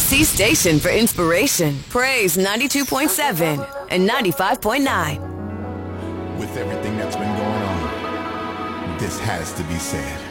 KC station for inspiration. Praise 92.7 and 95.9. With everything that's been going on, this has to be said.